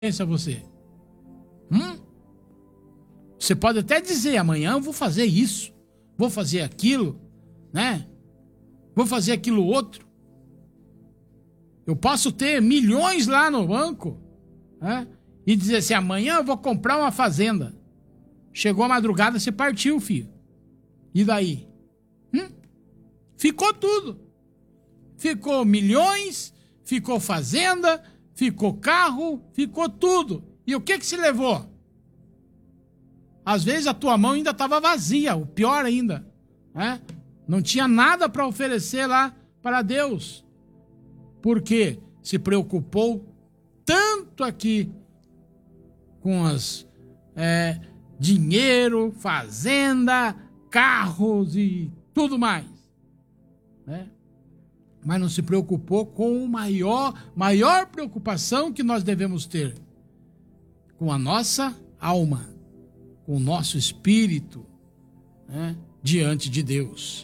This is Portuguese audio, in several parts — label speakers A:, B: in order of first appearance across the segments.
A: pensa você? Você pode até dizer, amanhã eu vou fazer isso, vou fazer aquilo, né? Vou fazer aquilo outro. Eu posso ter milhões lá no banco, né? E dizer assim, amanhã eu vou comprar uma fazenda. Chegou a madrugada, você partiu, filho. E daí? Ficou tudo. Ficou milhões, ficou fazenda, ficou carro, ficou tudo. E o que se levou? Às vezes a tua mão ainda estava vazia, o pior ainda, né? Não tinha nada para oferecer lá para Deus. Porque se preocupou tanto aqui com as dinheiro, fazenda, carros e tudo mais, né? Mas não se preocupou com a maior preocupação que nós devemos ter, com a nossa alma, com o nosso espírito, né, diante de Deus.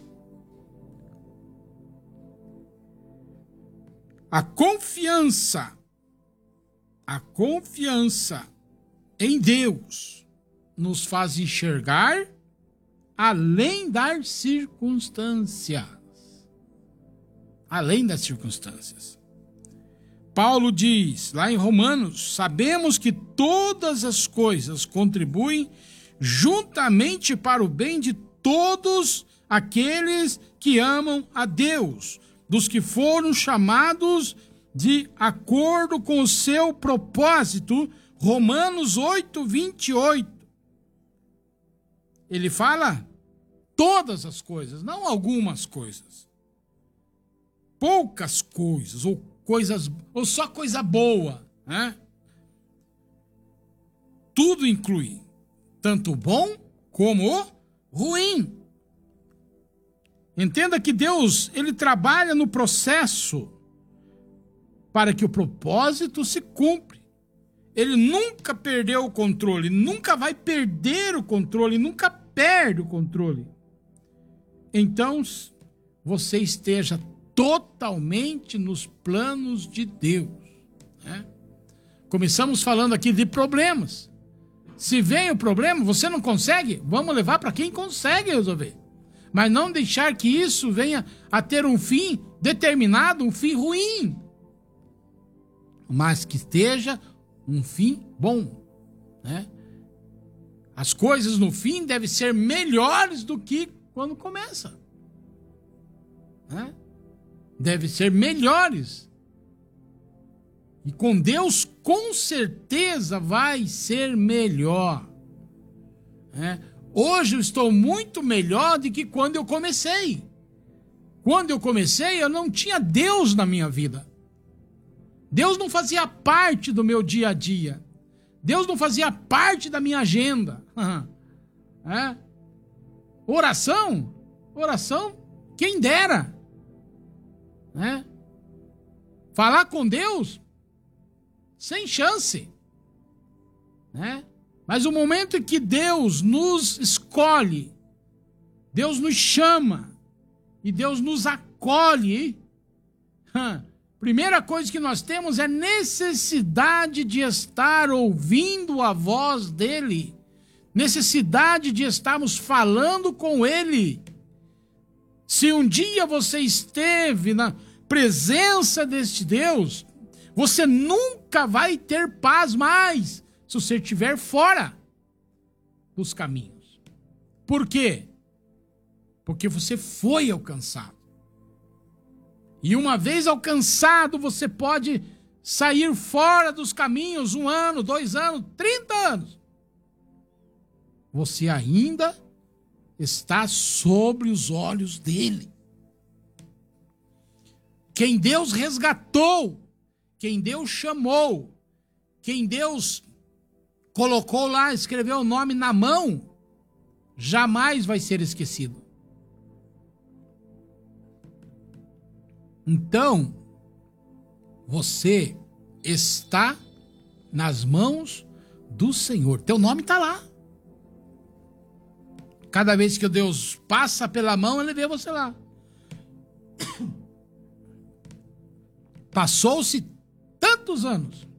A: A confiança em Deus nos faz enxergar além das circunstâncias. Além das circunstâncias. Paulo diz, lá em Romanos, sabemos que todas as coisas contribuem juntamente para o bem de todos aqueles que amam a Deus, dos que foram chamados de acordo com o seu propósito. Romanos 8:28. Ele fala todas as coisas, não algumas coisas. Poucas coisas, ou só coisa boa, né? Tudo inclui, tanto o bom como o ruim. Entenda que Deus, ele trabalha no processo para que o propósito se cumpra. Ele nunca perdeu o controle, nunca vai perder o controle, nunca perde o controle. Então, você esteja totalmente nos planos de Deus, né? Começamos falando aqui de problemas. Se vem o problema, você não consegue, vamos levar para quem consegue resolver. Mas não deixar que isso venha a ter um fim determinado, um fim ruim. Mas que esteja um fim bom, né? As coisas no fim devem ser melhores do que quando começa, né? Devem ser melhores. E com Deus, com certeza, vai ser melhor, né? Hoje eu estou muito melhor do que quando eu comecei. Quando eu comecei, eu não tinha Deus na minha vida. Deus não fazia parte do meu dia a dia. Deus não fazia parte da minha agenda. Oração, quem dera, né? Falar com Deus, sem chance, né? Mas o momento em que Deus nos escolhe, Deus nos chama e Deus nos acolhe, primeira coisa que nós temos é necessidade de estar ouvindo a voz dele, necessidade de estarmos falando com ele. Se um dia você esteve na presença deste Deus, você nunca vai ter paz mais se você estiver fora dos caminhos. Por quê? Porque você foi alcançado. E uma vez alcançado, você pode sair fora dos caminhos 1 ano, 2 anos, 30 anos. Você ainda está sobre os olhos dele. Quem Deus resgatou, quem Deus chamou, quem Deus colocou lá, escreveu o nome na mão, jamais vai ser esquecido. Então, você está nas mãos do Senhor. Teu nome está lá. Cada vez que Deus passa pela mão, ele vê você lá. Passou-se tantos anos.